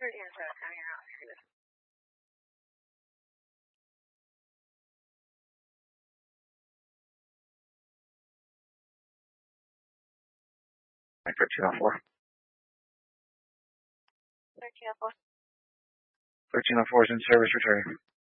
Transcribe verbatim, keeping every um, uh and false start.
thirteen oh four, coming around. thirteen oh four. thirteen oh four. thirteen oh four is in service, returning.